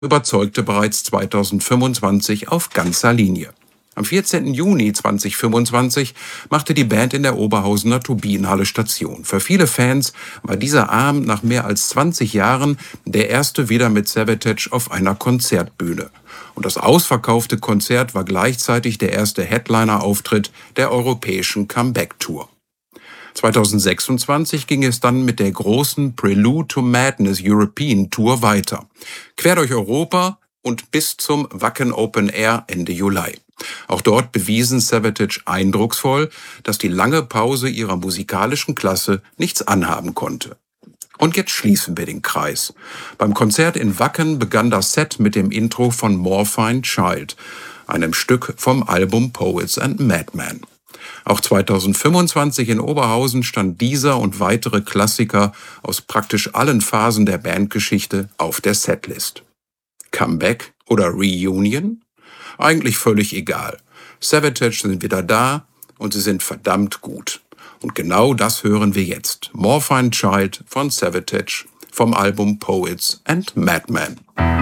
überzeugte bereits 2025 auf ganzer Linie. Am 14. Juni 2025 machte die Band in der Oberhausener Turbinenhalle Station. Für viele Fans war dieser Abend nach mehr als 20 Jahren der erste wieder mit Savatage auf einer Konzertbühne. Und das ausverkaufte Konzert war gleichzeitig der erste Headliner-Auftritt der europäischen Comeback-Tour. 2026 ging es dann mit der großen Prelude to Madness European Tour weiter. Quer durch Europa und bis zum Wacken Open Air Ende Juli. Auch dort bewiesen Savatage eindrucksvoll, dass die lange Pause ihrer musikalischen Klasse nichts anhaben konnte. Und jetzt schließen wir den Kreis. Beim Konzert in Wacken begann das Set mit dem Intro von Morphine Child, einem Stück vom Album Poets and Madmen. Auch 2025 in Oberhausen stand dieser und weitere Klassiker aus praktisch allen Phasen der Bandgeschichte auf der Setlist. Comeback oder Reunion? Eigentlich völlig egal. Savatage sind wieder da und sie sind verdammt gut. Und genau das hören wir jetzt. Morphine Child von Savatage vom Album Poets and Madmen.